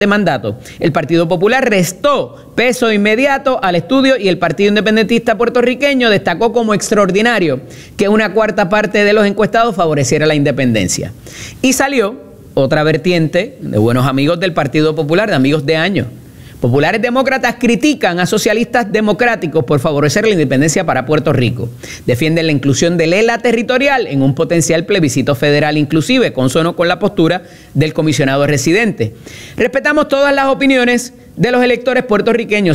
de mandato. El Partido Popular restó peso inmediato al estudio y el Partido Independentista Puertorriqueño destacó como extraordinario que una cuarta parte de los encuestados favoreciera la independencia. Y salió otra vertiente de buenos amigos del Partido Popular, de amigos de años. Populares demócratas critican a socialistas democráticos por favorecer la independencia para Puerto Rico. Defienden la inclusión del ELA territorial en un potencial plebiscito federal inclusive, consono con la postura del comisionado residente. Respetamos todas las opiniones de los electores puertorriqueños.